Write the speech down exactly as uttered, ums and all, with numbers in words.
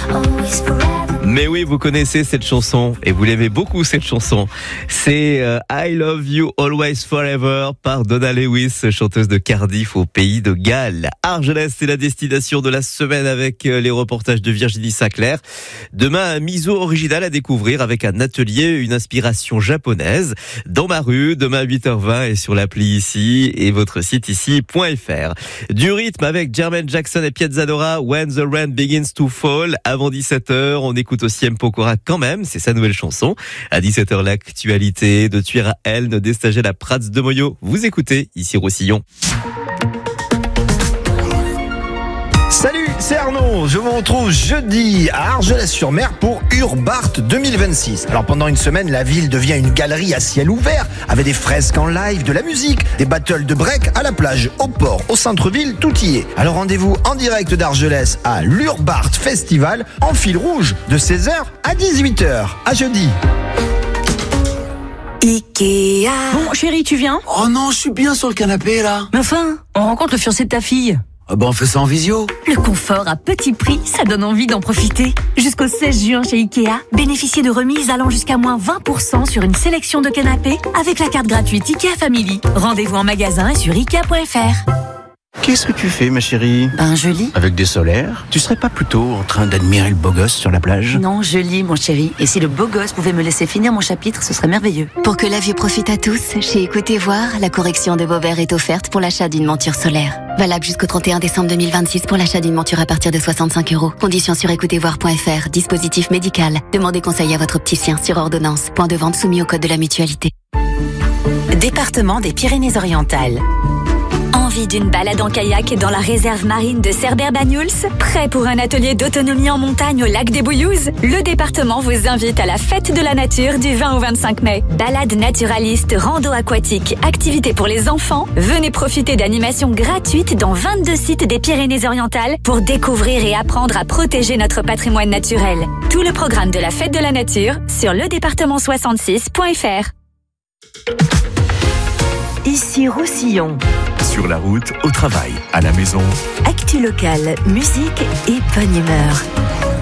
Mais oui, vous connaissez cette chanson et vous l'aimez beaucoup cette chanson. C'est euh, I Love You Always Forever par Donna Lewis, chanteuse de Cardiff au pays de Galles. Argelès, c'est la destination de la semaine avec euh, les reportages de Virginie Sinclair. Demain, un miso original à découvrir avec un atelier, une inspiration japonaise. Dans ma rue, demain à huit heures vingt et sur l'appli ici et votre site ici point f r. Du rythme avec Jermaine Jackson et Piazzadora, When the Rain Begins to Fall. Avant dix-sept heures, on écoute aussi M. Pokora quand même, c'est sa nouvelle chanson. À dix-sept heures, l'actualité de Tuer à Elne, des stagiaires à Prats de Moyo. Vous écoutez, ici Roussillon. Salut, c'est Arnaud. Je vous retrouve jeudi à Argelès-sur-Mer pour Urbart deux mille vingt-six. Alors pendant une semaine, la ville devient une galerie à ciel ouvert avec des fresques en live, de la musique, des battles de break à la plage, au port, au centre-ville, tout y est. Alors rendez-vous en direct d'Argelès à l'Urbart Festival en fil rouge de seize heures à dix-huit heures. À jeudi. Ikea. Bon, chérie, tu viens? Oh non, je suis bien sur le canapé, là. Mais enfin, on rencontre le fiancé de ta fille. Ah ben, on fait ça en visio. Le confort à petit prix, ça donne envie d'en profiter. Jusqu'au seize juin chez Ikea, bénéficiez de remises allant jusqu'à moins vingt pour cent sur une sélection de canapés avec la carte gratuite Ikea Family. Rendez-vous en magasin et sur ikea point f r. Qu'est-ce que tu fais, ma chérie? Ben, je lis. Avec des solaires? Tu serais pas plutôt en train d'admirer le beau gosse sur la plage? Non, je lis, mon chéri. Et si le beau gosse pouvait me laisser finir mon chapitre, ce serait merveilleux. Pour que la vue profite à tous, chez Écoutez Voir, la correction de vos verres est offerte pour l'achat d'une monture solaire. Valable jusqu'au trente et un décembre deux mille vingt-six pour l'achat d'une monture à partir de soixante-cinq euros. Conditions sur écoutez voir point f r. Dispositif médical. Demandez conseil à votre opticien sur ordonnance. Point de vente soumis au code de la mutualité. Département des Pyrénées-Orientales. Envie d'une balade en kayak dans la réserve marine de Cerbère-Banyuls? Prêt pour un atelier d'autonomie en montagne au lac des Bouillouzes? Le département vous invite à la fête de la nature du vingt au vingt-cinq mai. Balade naturaliste, rando aquatique, activités pour les enfants. Venez profiter d'animations gratuites dans vingt-deux sites des Pyrénées-Orientales pour découvrir et apprendre à protéger notre patrimoine naturel. Tout le programme de la fête de la nature sur le département soixante-six point f r. Ici Roussillon. Sur la route, au travail, à la maison. Actu locale, musique et bonne humeur.